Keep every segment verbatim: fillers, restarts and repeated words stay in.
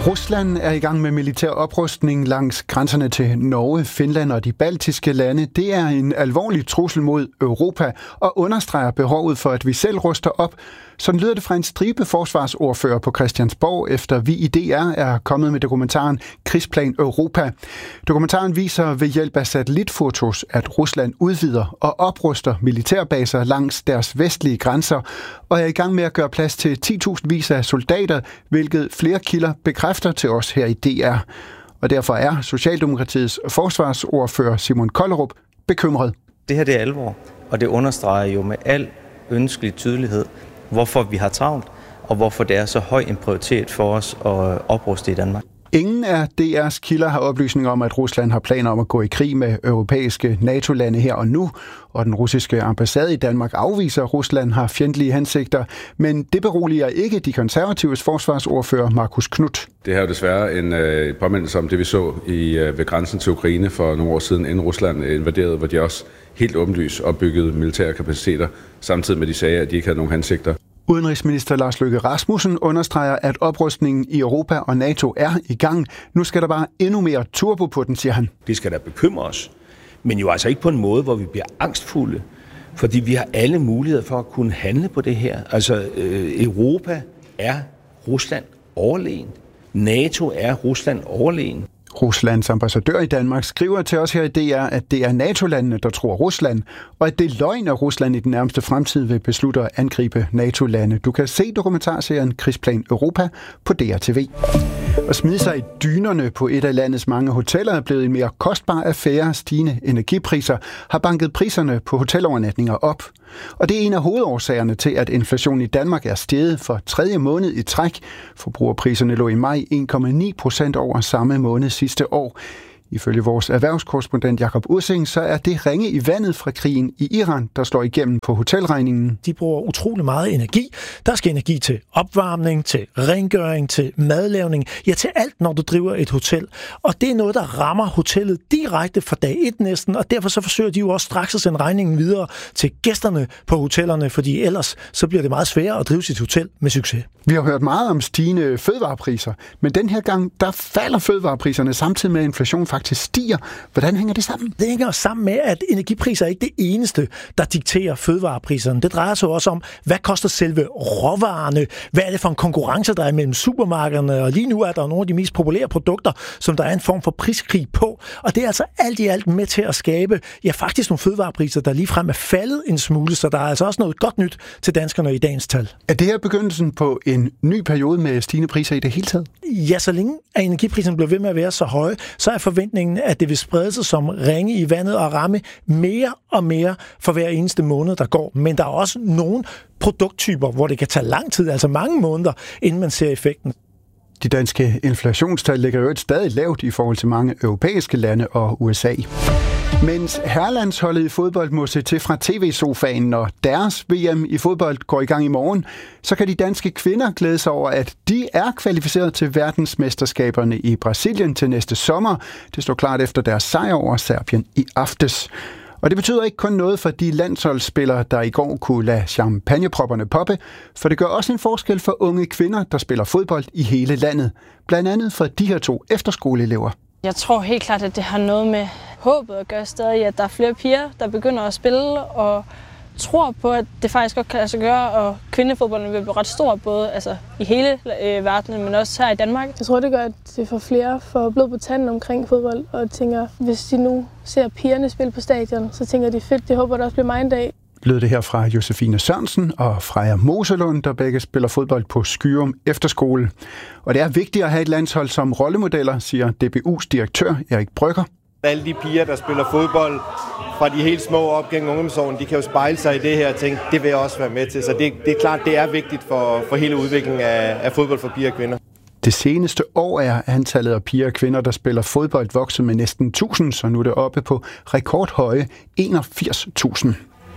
Rusland er i gang med militær oprustning langs grænserne til Norge, Finland og de baltiske lande. Det er en alvorlig trussel mod Europa og understreger behovet for, at vi selv ruster op. Sådan lyder det fra en stribe forsvarsordfører på Christiansborg, efter vi i D R er kommet med dokumentaren Krigsplan Europa. Dokumentaren viser ved hjælp af satellitfotos, at Rusland udvider og opruster militærbaser langs deres vestlige grænser og er i gang med at gøre plads til ti tusind vis af soldater, hvilket flere kilder bekræfter til os her i D R. Og derfor er Socialdemokratiets forsvarsordfører Simon Kollerup bekymret. Det her det er alvor, og det understreger jo med al ønskelig tydelighed, hvorfor vi har travlt, og hvorfor det er så høj en prioritet for os at opruste i Danmark. Ingen af D R's kilder har oplysninger om, at Rusland har planer om at gå i krig med europæiske NATO-lande her og nu, og den russiske ambassade i Danmark afviser, at Rusland har fjendtlige hensigter, men det beroliger ikke de konservatives forsvarsordfører Marcus Knuth. Det her er jo desværre en øh, påmindelse om det, vi så i, øh, ved grænsen til Ukraine for nogle år siden, inden Rusland invaderede, hvor de også helt åbenlyst opbyggede militære kapaciteter, samtidig med de sagde, at de ikke havde nogen hensigter. Udenrigsminister Lars Løkke Rasmussen understreger, at oprustningen i Europa og NATO er i gang. Nu skal der bare endnu mere turbo på den, siger han. Det skal da bekymre os, men jo altså ikke på en måde, hvor vi bliver angstfulde, fordi vi har alle muligheder for at kunne handle på det her. Altså, øh, Europa er Rusland overlegen. NATO er Rusland overlegen. Ruslands ambassadør i Danmark skriver til os her i D R, at det er NATO-landene, der tror Rusland, og at det er løgn, at Rusland i den nærmeste fremtid vil beslutte at angribe NATO-lande. Du kan se dokumentarserien Krigsplan Europa på D R T V. At smide sig i dynerne på et af landets mange hoteller er blevet en mere kostbar affære. Stigende energipriser har banket priserne på hotelovernatninger op. Og det er en af hovedårsagerne til, at inflationen i Danmark er steget for tredje måned i træk. Forbrugerpriserne lå i maj en komma ni procent over samme måned sidste år. Ifølge vores erhvervskorrespondent Jakob Ussing, så er det ringe i vandet fra krigen i Iran, der slår igennem på hotelregningen. De bruger utrolig meget energi. Der skal energi til opvarmning, til rengøring, til madlavning, ja til alt, når du driver et hotel. Og det er noget, der rammer hotellet direkte fra dag et næsten, og derfor så forsøger de jo også straks at sende regningen videre til gæsterne på hotellerne, fordi ellers så bliver det meget sværere at drive sit hotel med succes. Vi har hørt meget om stigende fødevarepriser, men den her gang, der falder fødevarepriserne samtidig med, at inflation faktisk stiger. Hvordan hænger det sammen? Det hænger sammen med, at energipriser er ikke det eneste, der dikterer fødevarepriserne. Det drejer sig også om, hvad koster selve råvarerne? Hvad er det for en konkurrence, der er mellem supermarkederne? Og lige nu er der nogle af de mest populære produkter, som der er en form for priskrig på. Og det er altså alt i alt med til at skabe, ja faktisk nogle fødevarepriser, der ligefrem er faldet en smule. Så der er altså også noget godt nyt til danskerne i dagens tal. Er det her begyndelsen på en ny periode med stigende priser i det hele taget? Ja, så længe at energipriserne bliver ved med at være så høje, så er forventningen, at det vil sprede sig som ringe i vandet og ramme mere og mere for hver eneste måned, der går. Men der er også nogle produkttyper, hvor det kan tage lang tid, altså mange måneder, inden man ser effekten. De danske inflationstal ligger jo et stadig lavt i forhold til mange europæiske lande og U S A. Mens herrelandsholdet i fodbold må se til fra tv-sofaen, når deres V M i fodbold går i gang i morgen, så kan de danske kvinder glæde sig over, at de er kvalificeret til verdensmesterskaberne i Brasilien til næste sommer. Det står klart efter deres sejr over Serbien i aftes. Og det betyder ikke kun noget for de landsholdsspillere, der i går kunne lade champagnepropperne poppe, for det gør også en forskel for unge kvinder, der spiller fodbold i hele landet. Blandt andet for de her to efterskoleelever. Jeg tror helt klart, at det har noget med håbet at gøre stadig, at der er flere piger, der begynder at spille og tror på, at det faktisk godt kan lade sig gøre, og kvindefodbolden vil blive ret stor, både altså, i hele øh, verdenen, men også her i Danmark. Jeg tror, det gør, at det får flere får blod på tanden omkring fodbold, og tænker, hvis de nu ser pigerne spille på stadion, så tænker de fedt, det håber, der også bliver mig en dag. Lød det her fra Josefine Sørensen og Freja Moselund, der begge spiller fodbold på Skyrum Efterskole. Og det er vigtigt at have et landshold som rollemodeller, siger D B U's direktør Erik Brygger. Alle de piger, der spiller fodbold fra de helt små op gennem ungdomsårene, de kan jo spejle sig i det her og tænke, det vil jeg også være med til. Så det, det er klart, det er vigtigt for, for hele udviklingen af, af fodbold for piger og kvinder. Det seneste år er antallet af piger og kvinder, der spiller fodbold, vokset med næsten tusind, så nu er det oppe på rekordhøje enogfirs tusind.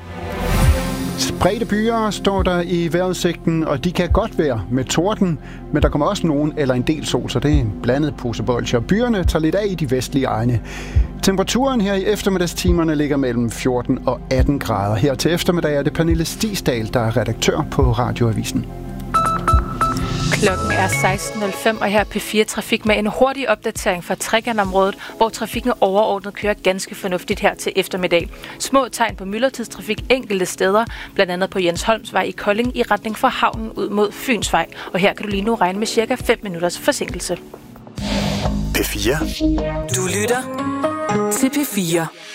Spredte byer står der i vejrudsigten, og de kan godt være med torden, men der kommer også nogen eller en del sol, så det er en blandet pose bolsjer. Byerne tager lidt af i de vestlige egne. Temperaturen her i eftermiddagstimerne ligger mellem fjorten og atten grader. Her til eftermiddag er det Pernille Stisdal, der er redaktør på Radioavisen. Klokken er seksten nul fem, og her er P fire Trafik med en hurtig opdatering fra Trekantområdet, hvor trafikken overordnet kører ganske fornuftigt her til eftermiddag. Små tegn på myldretidstrafik enkelte steder, blandt andet på Jens Holmsvej i Kolding i retning fra havnen ud mod Fynsvej. Og her kan du lige nu regne med cirka fem minutters forsinkelse. P fire. Du lytter til P fire.